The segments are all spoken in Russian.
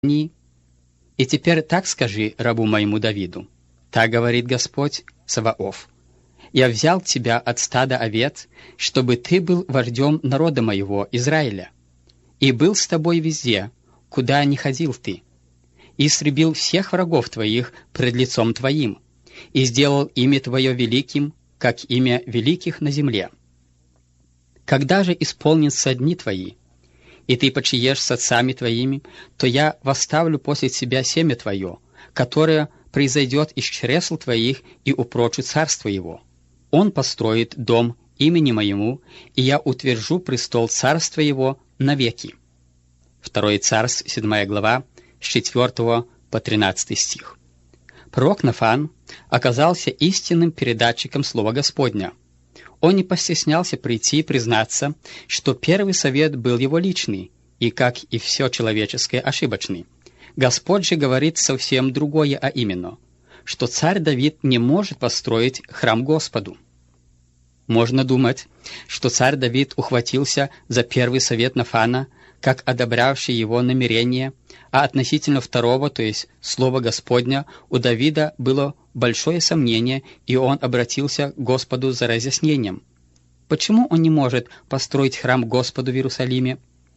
И теперь так скажи рабу моему Давиду. Так говорит Господь Саваоф. Я взял тебя от стада овец, чтобы ты был вождем народа моего, Израиля, и был с тобой везде, куда ни ходил ты, и истребил всех врагов твоих пред лицом твоим, и сделал имя твое великим, как имя великих на земле. Когда же исполнятся дни твои, и ты почиешь с отцами твоими, то я восставлю после себя семя твое, которое произойдет из чресл твоих, и упрочу царство его. Он построит дом имени моему, и я утвержу престол царства его навеки». 2 Царств, 7 глава, с 4 по 13 стих. Пророк Нафан оказался истинным передатчиком слова Господня. Он не постеснялся прийти и признаться, что первый совет был его личный, и, как и все человеческое, ошибочный. Господь же говорит совсем другое, а именно, что царь Давид не может построить храм Господу. Можно думать, что царь Давид ухватился за первый совет Нафана, как одобрявший его намерение, а относительно второго, то есть слова Господня, у Давида было большое сомнение, и он обратился к Господу за разъяснением. Почему он не может построить храм Господу в Иерусалиме?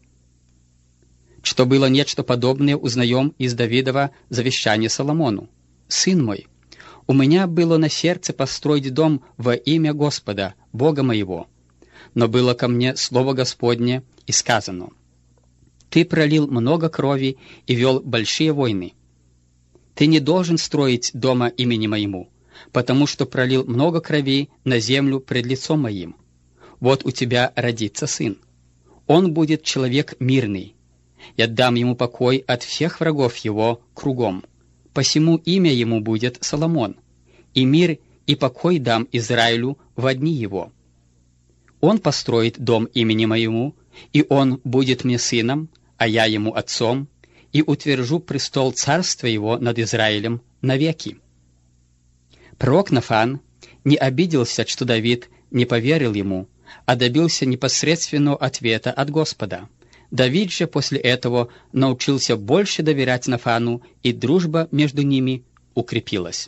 Что было нечто подобное, узнаем из Давидова завещания Соломону. «Сын мой, у меня было на сердце построить дом во имя Господа, Бога моего. Но было ко мне слово Господне, и сказано: Ты пролил много крови и вел большие войны. Ты не должен строить дома имени моему, потому что пролил много крови на землю пред лицом моим. Вот у тебя родится сын. Он будет человек мирный. Я дам ему покой от всех врагов его кругом. Посему имя ему будет Соломон, и мир и покой дам Израилю во дни его. Он построит дом имени моему, и он будет мне сыном, а я ему отцом, и утвержу престол царства его над Израилем навеки». Пророк Нафан не обиделся, что Давид не поверил ему, а добился непосредственного ответа от Господа. Давид же после этого научился больше доверять Нафану, и дружба между ними укрепилась.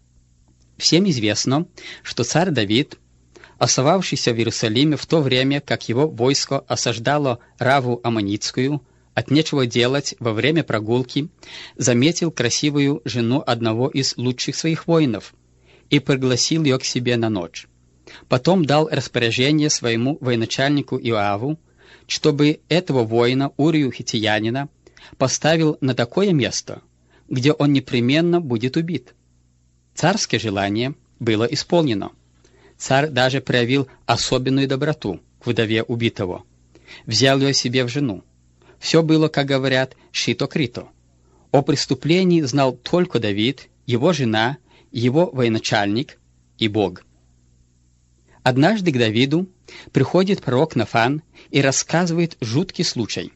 Всем известно, что царь Давид, остававшийся в Иерусалиме в то время, как его войско осаждало Раву Аммонитскую, от нечего делать во время прогулки, заметил красивую жену одного из лучших своих воинов и пригласил ее к себе на ночь. Потом дал распоряжение своему военачальнику Иоаву, чтобы этого воина, Урию Хиттиянина, поставил на такое место, где он непременно будет убит. Царское желание было исполнено. Царь даже проявил особенную доброту к вдове убитого. Взял ее себе в жену. Все было, как говорят, шито-крито. О преступлении знал только Давид, его жена, его военачальник и Бог. Однажды к Давиду приходит пророк Нафан и рассказывает жуткий случай.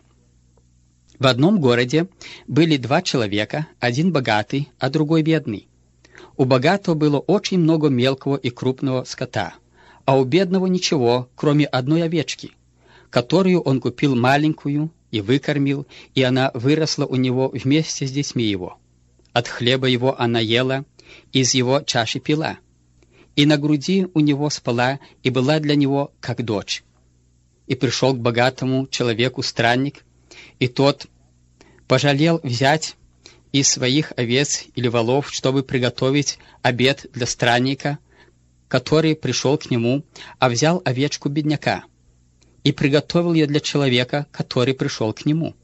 В одном городе были два человека, один богатый, а другой бедный. У богатого было очень много мелкого и крупного скота, а у бедного ничего, кроме одной овечки, которую он купил маленькую и выкормил, и она выросла у него вместе с детьми его. От хлеба его она ела, из его чаши пила, и на груди у него спала, и была для него как дочь. И пришел к богатому человеку странник, и тот пожалел взять из своих овец или волов, чтобы приготовить обед для странника, который пришел к нему, а взял овечку бедняка и приготовил ее для человека, который пришел к нему.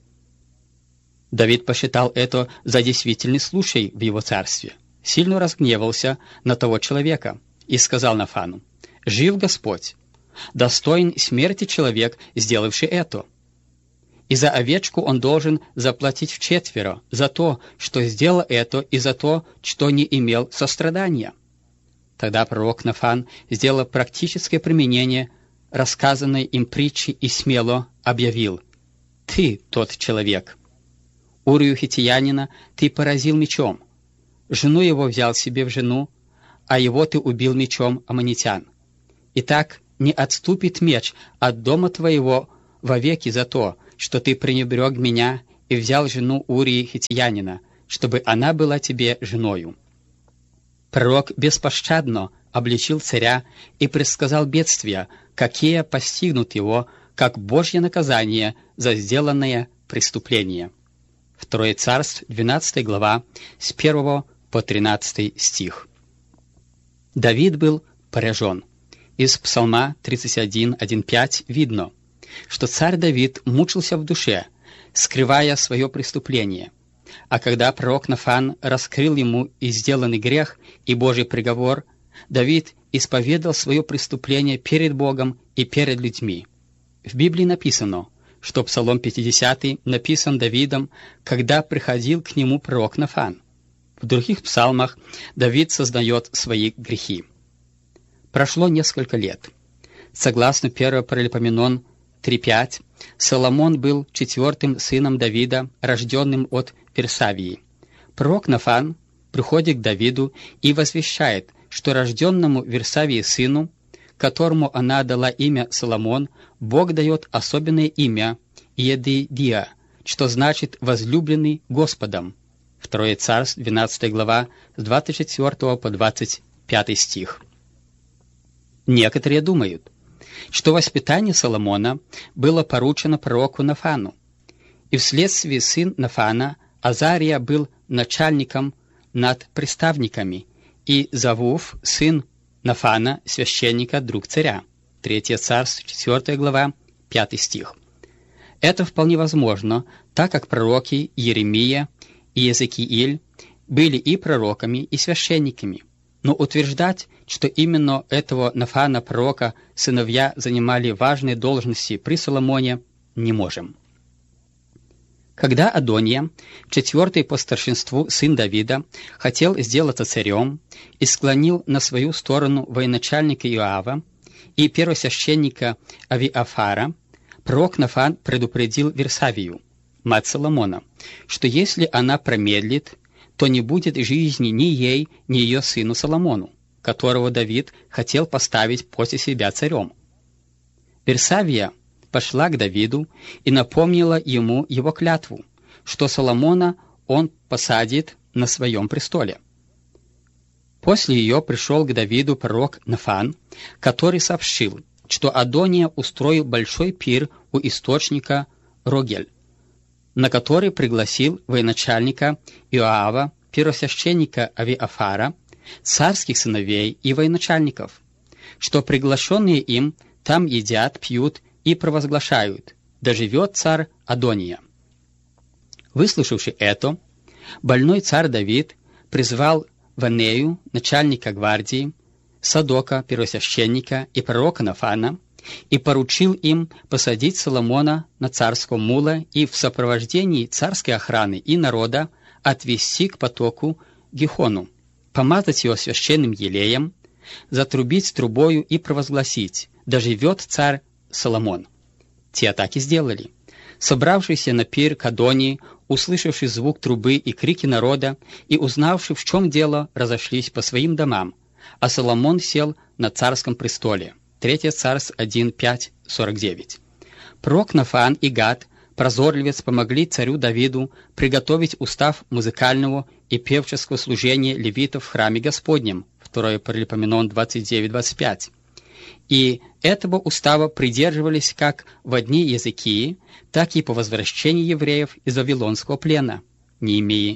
Давид посчитал это за действительный случай в его царстве, сильно разгневался на того человека и сказал Нафану: «Жив Господь, достоин смерти человек, сделавший это. И за овечку он должен заплатить вчетверо за то, что сделал это, и за то, что не имел сострадания». Тогда пророк Нафан сделал практическое применение рассказанной им притчи и смело объявил: «Ты тот человек. Урию Хиттиянина ты поразил мечом, жену его взял себе в жену, а его ты убил мечом аммонитян. Итак, не отступит меч от дома твоего вовеки за то, что ты пренебрег меня и взял жену Урии Хитиянина, чтобы она была тебе женою». Пророк беспощадно обличил царя и предсказал бедствия, какие постигнут его, как Божье наказание за сделанное преступление. 2 Царств, 12 глава, с 1 по 13 стих. Давид был поражен. Из Псалма 31:1-5 видно, что царь Давид мучился в душе, скрывая свое преступление. А когда пророк Нафан раскрыл ему и сделанный грех, и Божий приговор, Давид исповедал свое преступление перед Богом и перед людьми. В Библии написано, что Псалом 50 написан Давидом, когда приходил к нему пророк Нафан. В других псалмах Давид сознает свои грехи. Прошло несколько лет. Согласно 1 Паралипоменон 3:5, Соломон был 4-м сыном Давида, рожденным от Версавии. Пророк Нафан приходит к Давиду и возвещает, что рожденному Версавии сыну, которому она дала имя Соломон, Бог дает особенное имя Едидия, что значит «возлюбленный Господом». 2 Царств, 12 глава, с 24 по 25 стих. Некоторые думают, что воспитание Соломона было поручено пророку Нафану, и вследствие сын Нафана Азария был начальником над приставниками, и Завуф, сын Нафана, священника, друг царя. 3 Царств, 4 глава, 5 стих. Это вполне возможно, так как пророки Иеремия и Иезекииль были и пророками, и священниками. Но утверждать, что именно этого Нафана пророка сыновья занимали важные должности при Соломоне, не можем. Когда Адония, 4-й по старшинству сын Давида, хотел сделаться царем и склонил на свою сторону военачальника Иоава и первосвященника Авиафара, пророк Нафан предупредил Версавию, мать Соломона, что если она промедлит, то не будет жизни ни ей, ни ее сыну Соломону, которого Давид хотел поставить после себя царем. Версавия пошла к Давиду и напомнила ему его клятву, что Соломона он посадит на своем престоле. После ее пришел к Давиду пророк Нафан, который сообщил, что Адония устроил большой пир у источника Рогель, на который пригласил военачальника Иоава, первосвященника Авиафара, царских сыновей и военачальников, что приглашенные им там едят, пьют и провозглашают: «Да живет царь Адония». Выслушавши это, больной царь Давид призвал Ванею, начальника гвардии, Садока, первосвященника, и пророка Нафана, и поручил им посадить Соломона на царского мула и в сопровождении царской охраны и народа отвести к потоку Гихону, помазать его священным елеем, затрубить трубою и провозгласить: «Да живет царь Соломон». Те так и сделали. Собравшиеся на пир к Адонии, услышавши звук трубы и крики народа, и узнавши, в чем дело, разошлись по своим домам, а Соломон сел на царском престоле. 3 Царств 1:5-49. Пророк Нафан и Гад, прозорливец, помогли царю Давиду приготовить устав музыкального и певческого служения левитов в храме Господнем, 2 Паралипоменон 29-25. И этого устава придерживались как во дни Иезекии, так и по возвращении евреев из Вавилонского плена. Неемии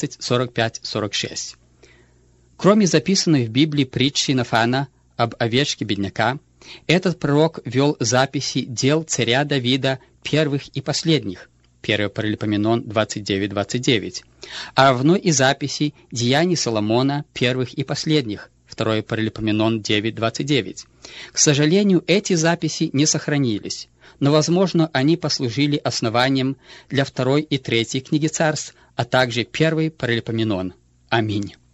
12:45-46. Кроме записанной в Библии притчи Нафана об овечке бедняка, этот пророк вел записи дел царя Давида первых и последних, 1 Паралипоменон 29-29, а равно и записи деяний Соломона первых и последних, 2 Паралипоменон 9:29. К сожалению, эти записи не сохранились, но, возможно, они послужили основанием для 2 и 3 книги Царств, а также 1 Паралипоменон. Аминь.